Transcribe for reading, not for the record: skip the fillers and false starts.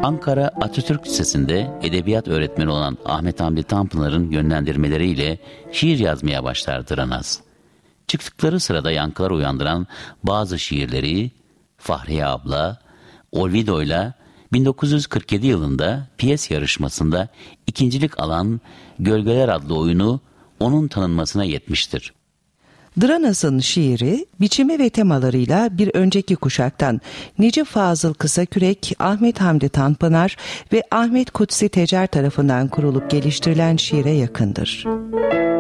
Ankara Atatürk Lisesi'nde edebiyat öğretmeni olan Ahmet Hamdi Tanpınar'ın yönlendirmeleriyle şiir yazmaya başlar Dıranaz. Çıktıkları sırada yankılar uyandıran bazı şiirleri Fahriye abla, Olvido'yla 1947 yılında piyes yarışmasında ikincilik alan Gölgeler adlı oyunu onun tanınmasına yetmiştir. Dıranaz'ın şiiri, biçimi ve temalarıyla bir önceki kuşaktan Necip Fazıl Kısakürek, Ahmet Hamdi Tanpınar ve Ahmet Kutsi Tecer tarafından kurulup geliştirilen şiire yakındır.